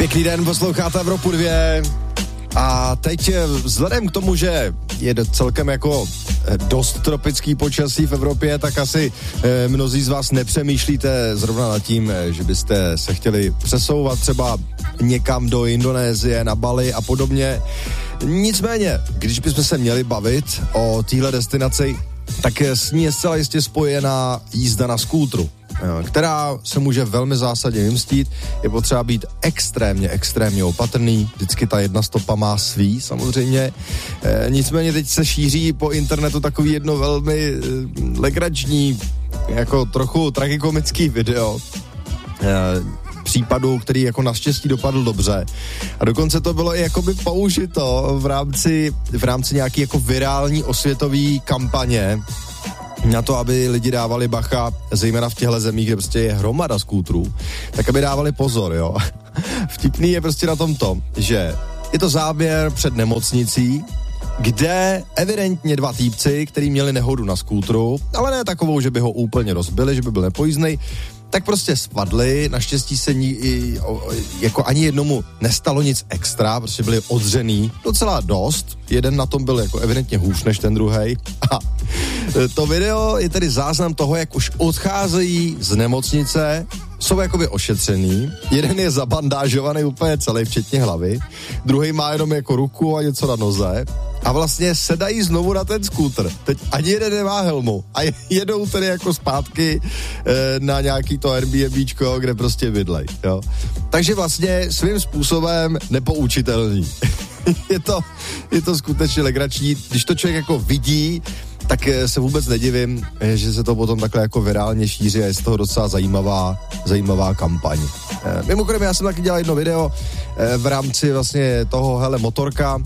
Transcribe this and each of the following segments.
Pěkný den, posloucháte Evropu 2 a teď vzhledem k tomu, že je celkem jako dost tropický počasí v Evropě, tak asi mnozí z vás nepřemýšlíte zrovna nad tím, že byste se chtěli přesouvat třeba někam do Indonésie, na Bali a podobně. Nicméně, když bychom se měli bavit o téhle destinaci, tak s ní je zcela jistě spojená jízda na skútru, která se může velmi zásadně vymstít. Je potřeba být extrémně opatrný. Vždycky ta jedna stopa má svý, samozřejmě. Nicméně teď se šíří po internetu takový jedno velmi legrační, jako trochu tragikomický video případu, který jako naštěstí dopadl dobře. A dokonce to bylo i jakoby použito v rámci nějaký jako virální osvětový kampaně na to, aby lidi dávali bacha, zejména v těchto zemích, kde prostě je hromada skútrů, tak aby dávali pozor, jo. Vtipný je prostě na tom to, že je to záběr před nemocnicí, kde evidentně dva týpci, kteří měli nehodu na skútru, ale ne takovou, že by ho úplně rozbili, že by byl nepojízdnej, tak prostě spadli, naštěstí se jako ani jednomu nestalo nic extra, prostě byli odřený docela dost, jeden na tom byl jako evidentně hůř než ten druhej. A to video je tedy záznam toho, jak už odcházejí z nemocnice, jsou jakoby ošetřený, jeden je zabandážovaný úplně celý, včetně hlavy, druhý má jenom jako ruku a něco na noze a vlastně sedají znovu na ten skútr. Teď ani jeden nemá helmu a jedou tedy jako zpátky na nějaký to Airbnbčko, kde prostě bydlej, jo. Takže vlastně svým způsobem nepoučitelný. je to skutečně legrační, když to člověk jako vidí, tak se vůbec nedivím, že se to potom takhle jako virálně šíří a je z toho docela zajímavá kampaň. Mimochodem, já jsem taky dělal jedno video v rámci vlastně toho, hele, motorka,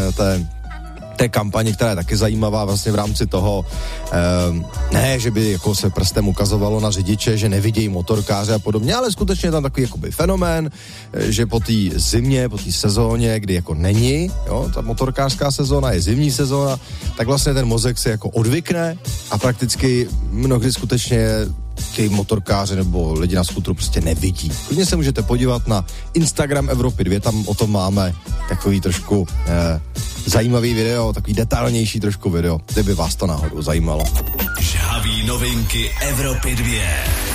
té kampaně, která je taky zajímavá vlastně v rámci toho, ne, že by jako se prstem ukazovalo na řidiče, že nevidějí motorkáře a podobně, ale skutečně je tam takový jakoby fenomén, že po té zimě, po té sezóně, kdy jako není, jo, ta motorkářská sezóna je zimní sezóna, tak vlastně ten mozek se jako odvykne a prakticky mnohdy skutečně ty motorkáři nebo lidi na skútru prostě nevidí. Klidně se můžete podívat na Instagram Evropy 2, tam o tom máme takový trošku zajímavý video, takový detailnější trošku video, kdyby vás to náhodou zajímalo. Žhavý novinky Evropy 2.